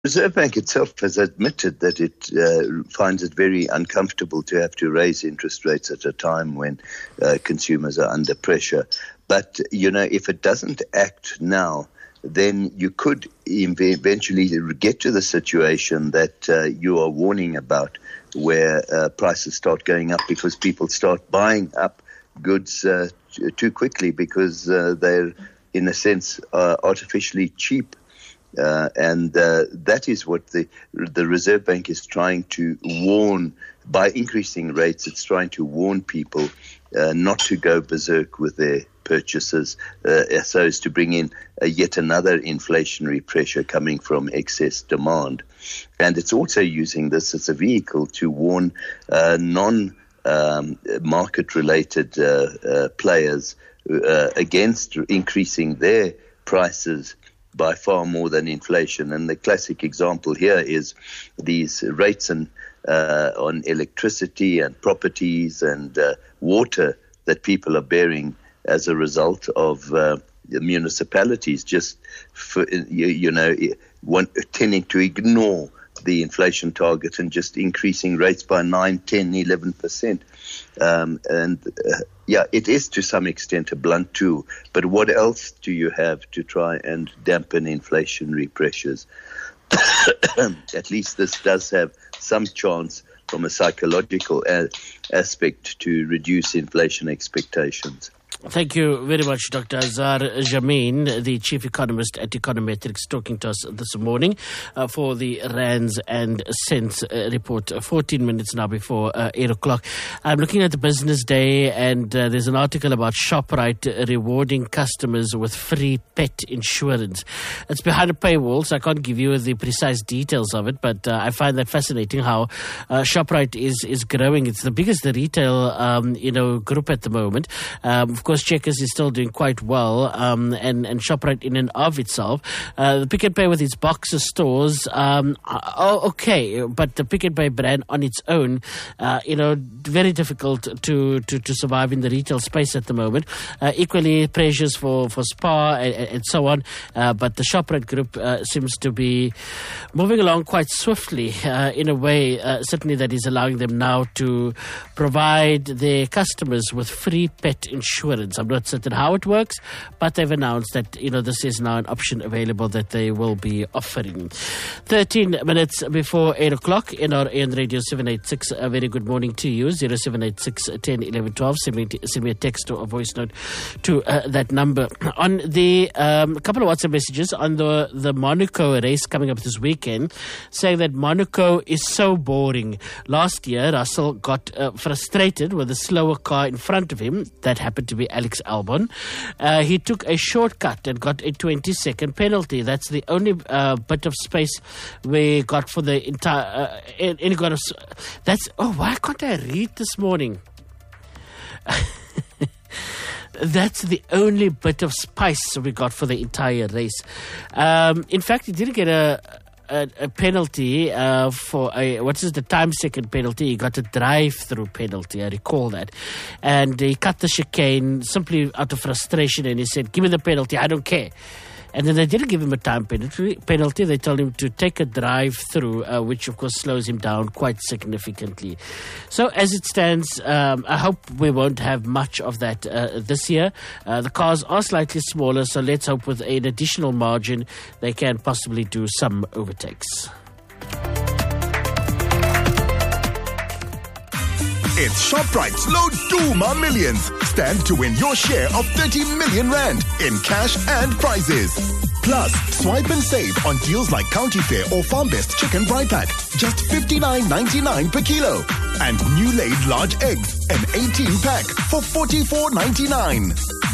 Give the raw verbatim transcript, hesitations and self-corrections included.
Reserve Bank itself has admitted that it uh, finds it very uncomfortable to have to raise interest rates at a time when uh, consumers are under pressure. But, you know, if it doesn't act now, then you could eventually get to the situation that uh, you are warning about, where uh, prices start going up because people start buying up goods uh, too quickly because uh, they're, in a sense, uh, artificially cheap. Uh, and uh, that is what the the Reserve Bank is trying to warn. By increasing rates, it's trying to warn people uh, not to go berserk with their purchases, uh, so as to bring in uh, yet another inflationary pressure coming from excess demand. And it's also using this as a vehicle to warn uh, non um, market-related uh, uh, players uh, against increasing their prices by far more than inflation. And the classic example here is these rates and, uh, on electricity and properties and uh, water that people are bearing as a result of uh, the municipalities just, for, you, you know, one, tending to ignore the inflation target and just increasing rates by nine, ten, eleven percent. Um, and uh, yeah, it is to some extent a blunt tool, but what else do you have to try and dampen inflationary pressures? At least this does have some chance from a psychological a- aspect to reduce inflation expectations. Thank you very much, Doctor Azar Jammine, the Chief Economist at Econometrics, talking to us this morning uh, for the Rands and Cents uh, report, uh, fourteen minutes now before uh, eight o'clock. I'm looking at the Business Day, and uh, there's an article about ShopRite rewarding customers with free pet insurance. It's behind a paywall, so I can't give you the precise details of it, but uh, I find that fascinating how uh, ShopRite is, is growing. It's the biggest retail um, you know, group at the moment. Um, Of course, Checkers is still doing quite well, um, and, and ShopRite in and of itself. Uh, the Pick n Pay with its Boxer stores, um, oh, okay, but the Pick n Pay brand on its own, uh, you know, very difficult to, to, to survive in the retail space at the moment. Uh, equally, pressures for, for Spar and, and so on, uh, but the ShopRite group uh, seems to be moving along quite swiftly uh, in a way, uh, certainly that is allowing them now to provide their customers with free pet insurance. I'm not certain how it works, but they've announced that, you know, this is now an option available that they will be offering. thirteen minutes before eight o'clock in our A N Radio seven eighty-six. A very good morning to you. zero seven eight six, ten, eleven, twelve. Send me, send me a text or a voice note to uh, that number. On the, um, a couple of WhatsApp messages on the, the Monaco race coming up this weekend, saying that Monaco is so boring. Last year, Russell got uh, frustrated with a slower car in front of him. That happened to be Alex Albon. Uh, he took a shortcut and got a twenty-second penalty. That's the only uh, bit of space we got for the entire... Uh, any kind of... That's... Oh, why can't I read this morning? That's the only bit of spice we got for the entire race. Um, in fact, he didn't get a... A, a penalty uh, for a, what is the time second penalty? He got a drive-through penalty, I recall that. And he cut the chicane simply out of frustration, and he said, give me the penalty, I don't care. And then they didn't give him a time penalty. penalty. They told him to take a drive-through, uh, which, of course, slows him down quite significantly. So, as it stands, um, I hope we won't have much of that uh, this year. Uh, the cars are slightly smaller, so let's hope with an additional margin they can possibly do some overtakes. It's ShopRite's Loduma Millions. Stand to win your share of thirty million rand in cash and prizes. Plus, swipe and save on deals like County Fair or Farm Best Chicken Fry Pack. Just fifty-nine ninety-nine per kilo. And new laid large eggs, an eighteen pack for forty-four ninety-nine.